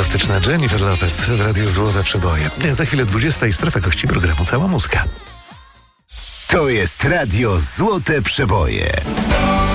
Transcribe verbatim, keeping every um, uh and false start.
Fantastyczna Jennifer Lopez w Radiu Złote Przeboje. Za chwilę dwudziesta i strefa gości programu Cała Muzyka. To jest Radio Złote Przeboje.